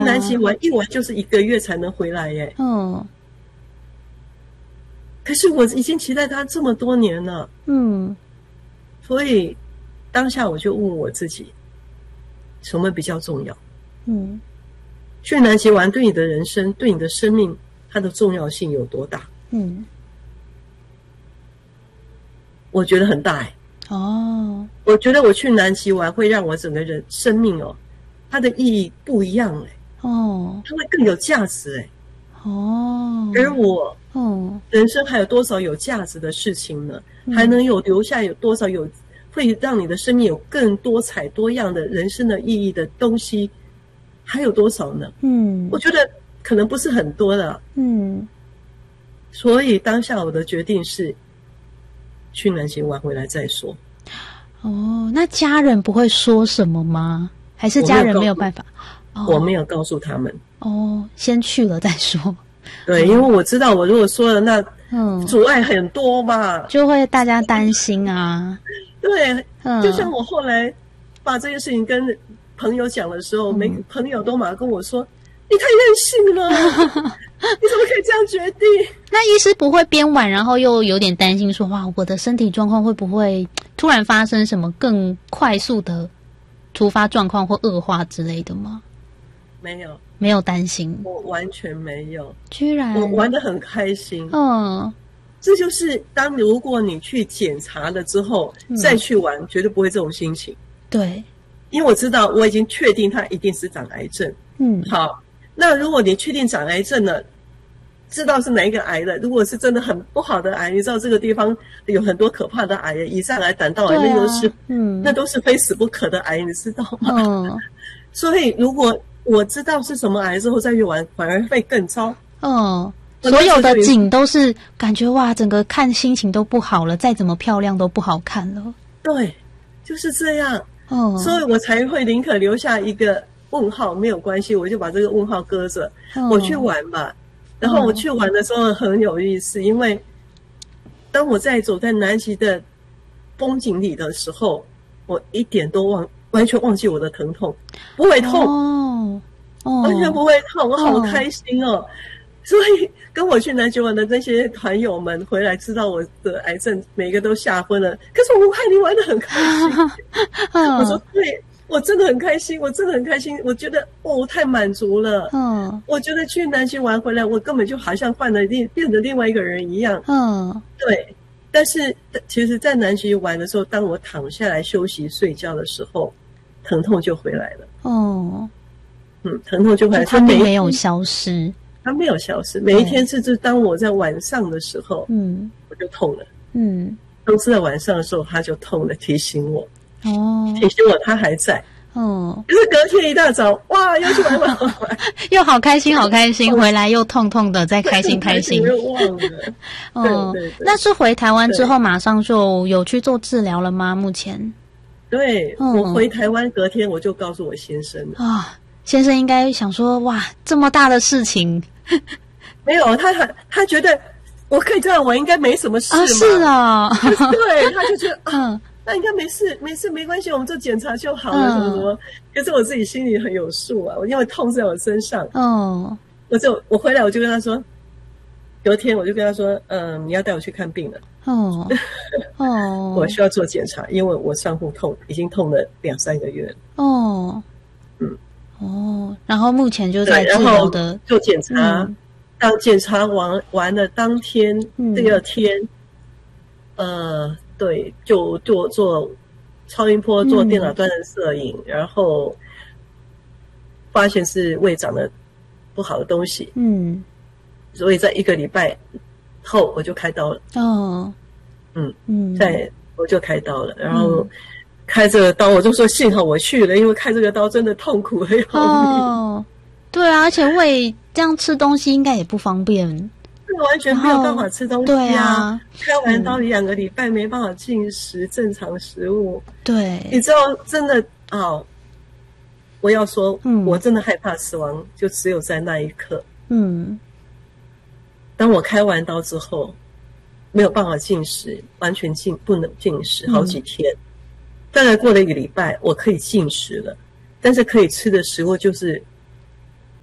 南极玩一玩就是1个月才能回来耶。可是我已经期待他这么多年了。所以当下我就问我自己，什么比较重要？去南极玩对你的人生，对你的生命，它的重要性有多大？我觉得很大我觉得我去南极玩会让我整个人生命它的意义不一样它会更有价值而我人生还有多少有价值的事情呢？还能有留下有多少会让你的生命有更多彩多样的人生的意义的东西，还有多少呢？我觉得可能不是很多了。所以当下我的决定是去南极玩回来再说。 那家人不会说什么吗？还是家人没有办法？ 我没有告诉他们。 先去了再说。 对，因为我知道我如果说了，那阻碍很多嘛， 就会大家担心啊。 对，就像我后来把这件事情跟朋友讲的时候，每个朋友都马上跟我说：“你太任性了，你怎么可以这样决定？” 那医师不会边玩，然后又有点担心说：“哇，我的身体状况会不会突然发生什么更快速的突发状况或恶化之类的吗？” 没有担心， 我完全没有， 居然我玩得很开心。这就是如果你去检查了之后再去玩，绝对不会这种心情。 对， 因为我知道我已经确定它一定是长癌症。好，那如果你确定长癌症了，知道是哪一个癌了，如果是真的很不好的癌，你知道这个地方有很多可怕的癌，胰脏癌、胆道癌，那都是非死不可的癌，你知道吗？所以如果我知道是什么癌之后再去玩，反而会更糟。 所有的景都是感觉哇，整个看心情都不好了，再怎么漂亮都不好看了。 对，就是这样。所以我才会宁可留下一个问号，没有关系，我就把这个问号搁着，我去玩吧。然后我去玩的时候很有意思，因为当我走在南极的风景里的时候，我一点都完全忘记我的疼痛，不会痛，完全不会痛，我好开心哦。所以跟我去南极玩的那些团友们回来知道我的癌症，每一个都吓昏了。可是我看你玩得很开心，我说对，我真的很开心，我真的很开心。我觉得我太满足了。我觉得去南极玩回来，我根本就好像变成另外一个人一样。对。但是其实在南极玩的时候，当我躺下来休息睡觉的时候，疼痛就回来了。疼痛就回来， 它并没有消失。 它没有消失，每一天甚至当我在晚上的时候，我就痛了。当时在晚上的时候，它就痛了，提醒我，提醒我它还在。可是隔天一大早，哇，又去玩， 又好开心，好开心，回来又痛痛的，再开心开心， 又忘了。对。 那是回台湾之后马上就有去做治疗了吗？目前？ 对，我回台湾隔天我就告诉我先生了。 先生应该想说，哇，这么大的事情。 没有，他觉得我可以这样玩，应该没什么事嘛。 是啊， 对，他就觉得那应该没事，没关系，我们做检查就好了，什么什么。可是我自己心里很有数啊，因为痛在我身上。我回来我就跟他说，隔天我就跟他说，你要带我去看病了。我需要做检查，因为我上腹痛，已经痛了2-3个月了。 然后目前就在治疗的做检查，当检查完了当天，第二天，对，就做超音波，做电脑断层摄影，然后发现是胃长了不好的东西，所以在1个礼拜后我就开刀了。我就开刀了，然后。开这个刀，我就说幸好我去了，因为开这个刀真的痛苦得要命。 对啊，而且胃这样吃东西应该也不方便， 完全没有办法吃东西啊！开完刀2个礼拜没办法进食正常食物。 对， 你知道，真的我要说，我真的害怕死亡，就只有在那一刻。当我开完刀之后，没有办法进食，完全不能进食好几天。大概过了1个礼拜，我可以进食了，但是可以吃的食物就是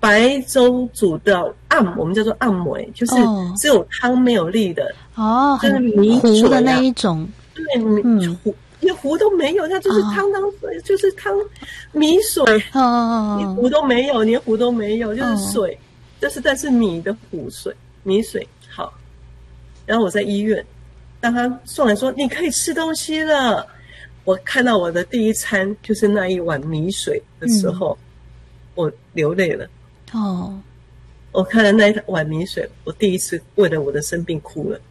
白粥煮的我们叫做暗糜，就是只有汤没有粒的就是米糊的那一种。 对，连糊都没有，它就是汤水，就是汤米水，连糊都没有，连糊都没有，就是水，但是米的米水。好，然后我在医院，当他送来说你可以吃东西了，我看到我的第一餐就是那一碗米水的时候，我流泪了。我看了那一碗米水，我第一次为了我的生病哭了。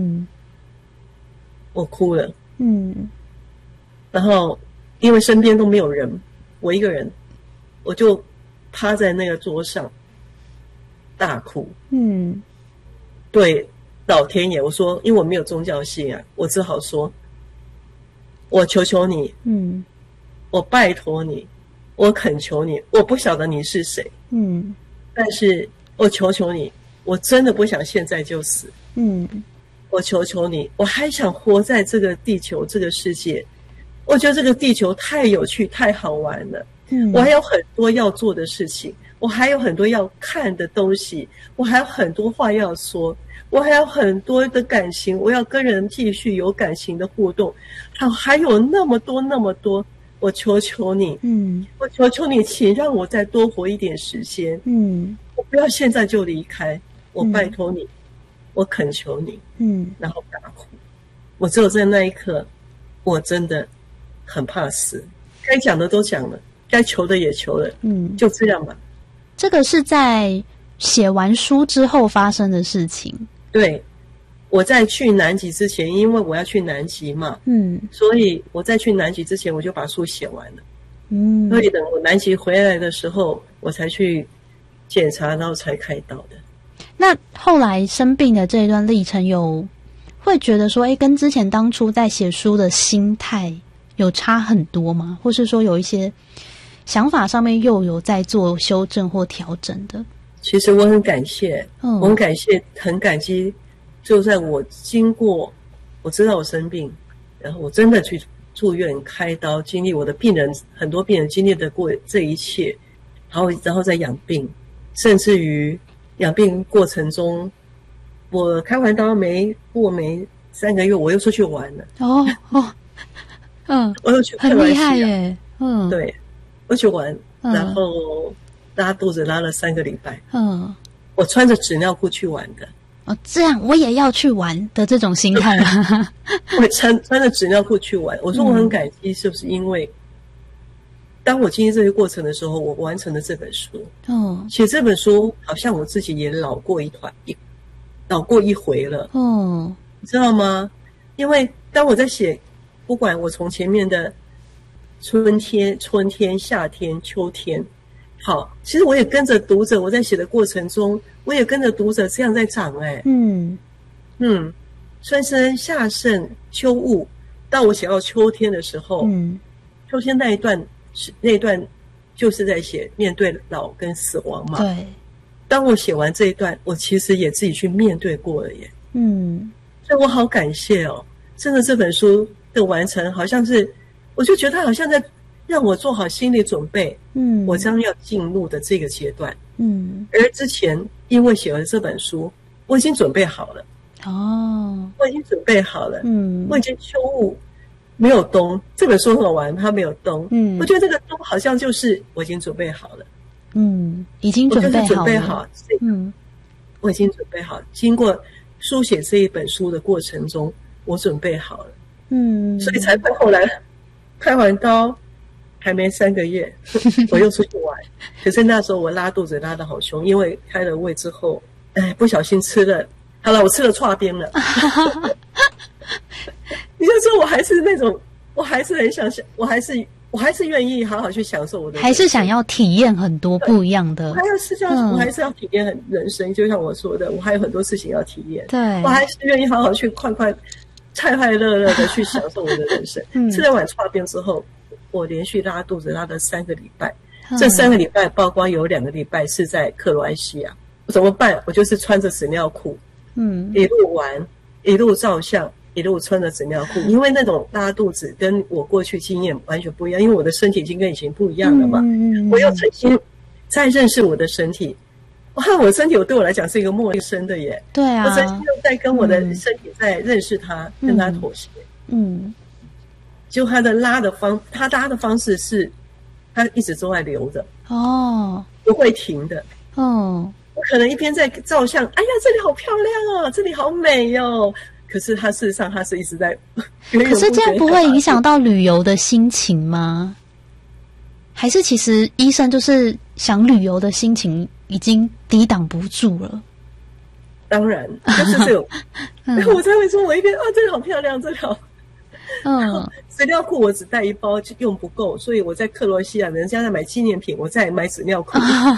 我哭了。然后因为身边都没有人，我一个人，我就趴在那个桌上大哭。对老天爷，我说，因为我没有宗教信仰，我只好说，我求求你，我拜托你，我恳求你，我不晓得你是谁，但是我求求你，我真的不想现在就死，我求求你，我还想活在这个地球这个世界，我觉得这个地球太有趣太好玩了，我还有很多要做的事情，我还有很多要看的东西，我还有很多话要说，我还有很多的感情，我要跟人继续有感情的互动，还有那么多，我求求你，我求求你，请让我再多活一点时间，我不要现在就离开，我拜托你，我恳求你，然后大哭。我只有在那一刻，我真的很怕死，该讲的都讲了，该求的也求了，就这样吧。 这个是在写完书之后发生的事情。 对，我在去南极之前，因为我要去南极嘛，所以我在去南极之前我就把书写完了，所以等我南极回来的时候，我才去检查，然后才开刀的。 那后来生病的这一段历程，会觉得说，跟之前当初在写书的心态有差很多吗？或是说有一些想法上面又有在做修正或调整的？ 其实我很感谢，我很感谢，很感激。就在我经过，我知道我生病，然后我真的去住院开刀，经历我的很多病人经历的过这一切，然后再养病，甚至于养病过程中，我开完刀没3个月，我又出去玩了。我又去很厉害耶。 对，我去玩，然后拉肚子拉了3个礼拜。我穿着纸尿裤去玩的。 这样我也要去玩的这种心态吗？ 我穿着纸尿裤去玩。我说我很感激，是不是因为当我经历这个过程的时候，我完成了这本书。写这本书好像我自己也老过一回了。你知道吗？因为当我在写，不管我从前面的春天、夏天、秋天，好，其实我也跟着读者，我在写的过程中，我也跟着读者这样在长。春生、夏盛、秋雾，到我写到秋天的时候，秋天那一段就是在写面对老跟死亡嘛。 对。 当我写完这一段，我其实也自己去面对过了耶。所以我好感谢哦，真的这本书的完成，好像是，我就觉得它好像在让我做好心理准备，我将要进入的这个阶段。而之前因为写了这本书，我已经准备好了。我已经准备好了。我已经秋雾没有冬，这本书很好玩，它没有冬。我觉得这个冬好像就是我已经准备好了。 已经准备好了。我就是准备好。 我已经准备好，经过书写这一本书的过程中，我准备好了。所以才会后来开完刀还没3个月，我又出去玩。可是那时候我拉肚子拉得好凶，因为开了胃之后，不小心吃了，好了，我吃了剉冰了。你就说我还是那种，我还是很想，我还是愿意好好去享受我的人生， 还是想要体验很多不一样的。 我还是这样，我还是要体验人生，就像我说的，我还有很多事情要体验。 对， 我还是愿意好好去快乐乐的去享受我的人生。吃了碗剉冰之后，我连续拉肚子拉了3个礼拜，这3个礼拜包括有2个礼拜是在克罗埃西亚。我怎么办？我就是穿着纸尿裤，一路玩，一路照相，一路穿着纸尿裤，因为那种拉肚子跟我过去经验完全不一样，因为我的身体已经跟以前不一样了嘛。我又在认识我的身体。哇，我的身体对我来讲是一个陌生的耶。 对啊， 我曾经在跟我的身体在认识它，跟它妥协。就他拉的方式是，他一直都在流的不会停的。我可能一边在照相，哎呀，这里好漂亮哦，这里好美哦。可是他事实上他是一直在。 可是这样不会影响到旅游的心情吗？还是其实医生就是想旅游的心情已经抵挡不住了？ 当然，就是这种。我才会说，我一边这里好漂亮，这里好。纸尿裤我只带一包就用不够，所以我在克罗西亚人家在买纪念品，我再买纸尿裤。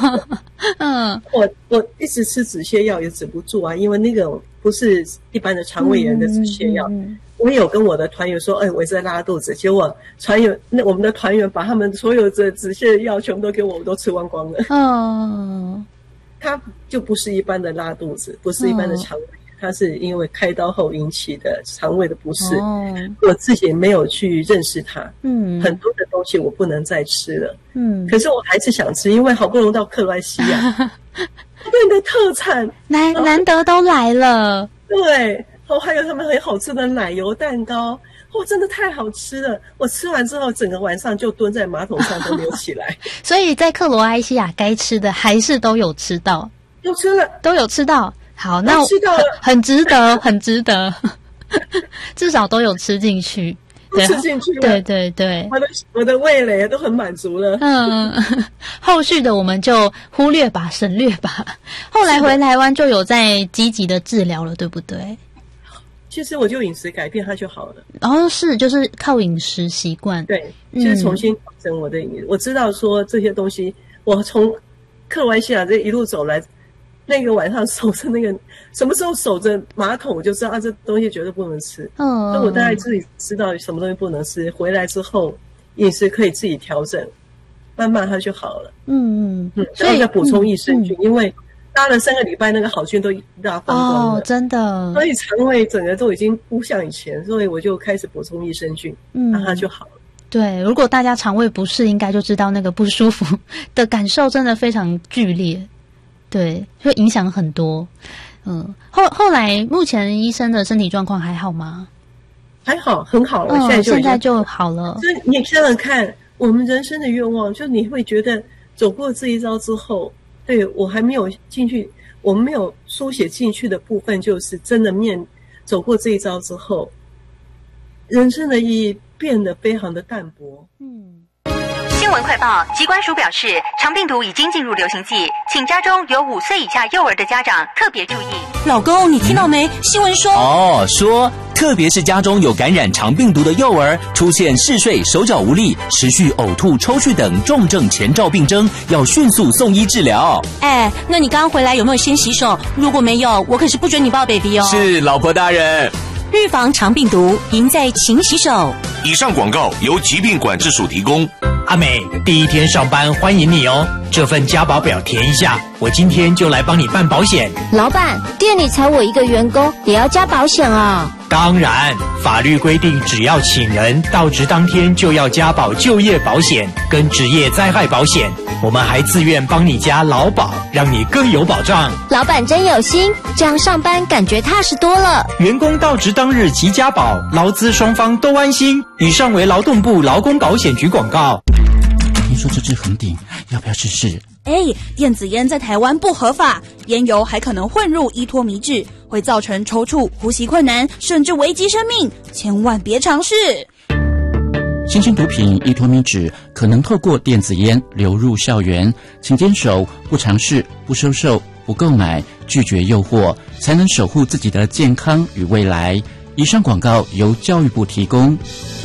我一直吃止泻药也止不住啊，因为那个不是一般的肠胃炎的止泻药。我也有跟我的团员说，我一直在拉肚子，结果我们的团员把他们所有的止泻药全部都给我都吃光光了。它就不是一般的拉肚子，不是一般的肠胃。它是因为开刀后引起的肠胃的不适，我自己没有去认识它，很多的东西我不能再吃了，可是我还是想吃，因为好不容易到克罗埃西亚，那个特产难得都来了， 对，还有他们很好吃的奶油蛋糕，真的太好吃了！我吃完之后，整个晚上就蹲在马桶上都没有起来。 所以在克罗埃西亚该吃的还是都有吃到，都有吃到。好，那知道了， 很值得，很值得，至少都有吃进去， 吃进去了， 对， 我的味蕾都很满足了。 后续的我们就忽略吧，省略吧。后来回台湾就有在积极的治疗了，对不对？ 其实我就饮食改变它就好了。 就是靠饮食习惯， 对，就是重新调整我的饮食。我知道说这些东西，我从克罗埃西亚这一路走来。那个晚上守着那个什么时候守着马桶，我就知道这东西绝对不能吃。所以我大概自己知道什么东西不能吃。回来之后，饮食可以自己调整，慢慢它就好了。所以要补充益生菌，因为拉了3个礼拜，那个好菌都拉光光了。 真的。 所以肠胃整个都已经不像以前，所以我就开始补充益生菌，那它就好了。 对，如果大家肠胃不适，应该就知道那个不舒服的感受真的非常剧烈。对，会影响很多。后来目前医生的身体状况还好吗？ 还好，很好了。现在就好了。所以你想想看，我们人生的愿望，就你会觉得走过这一遭之后，对，我还没有进去，我们没有书写进去的部分，就是真的走过这一遭之后，人生的意义变得非常的淡薄。 新闻快报，疾管署表示，肠病毒已经进入流行季，请家中有5岁以下幼儿的家长特别注意。 老公，你听到没？新闻说说特别是家中有感染肠病毒的幼儿，出现嗜睡、手脚无力、持续呕吐、抽搐等重症前兆病征，要迅速送医治疗。 那你刚刚回来有没有先洗手？如果没有，我可是不准你抱 baby 哦。 是，老婆大人。 预防肠病毒，赢在勤洗手。 以上广告由疾病管制署提供。 阿美，第一天上班欢迎你哦，这份家保表填一下，我今天就来帮你办保险。 老板，店里才我一个员工，也要加保险啊？ 当然，法律规定只要请人到职当天就要加保就业保险跟职业灾害保险，我们还自愿帮你加劳保，让你更有保障。 老板真有心，这样上班感觉踏实多了。 员工到职当日即加保，劳资双方都安心。以上为劳动部劳工保险局广告。 听说这支很顶，要不要试试？ 电子烟在台湾不合法，烟油还可能混入依托米脂，会造成抽搐、呼吸困难，甚至危及生命，千万别尝试。 新兴毒品依托米脂可能透过电子烟流入校园，请坚守不尝试、不收受、不购买，拒绝诱惑，才能守护自己的健康与未来。以上广告由教育部提供。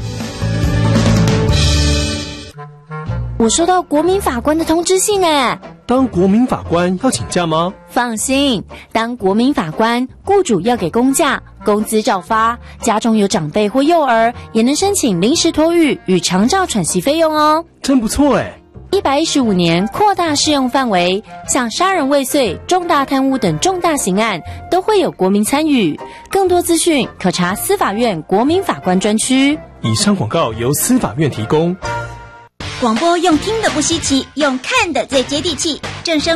我收到国民法官的通知信当国民法官要请假吗？ 放心，当国民法官，雇主要给公假，工资照发，家中有长辈或幼儿，也能申请临时托育与长照喘息费用哦。 真不错 115年扩大适用范围，像杀人未遂、重大贪污等重大刑案都会有国民参与。更多资讯可查司法院国民法官专区。 以上广告由司法院提供。 广播用听的不稀奇，用看的最接地气。正声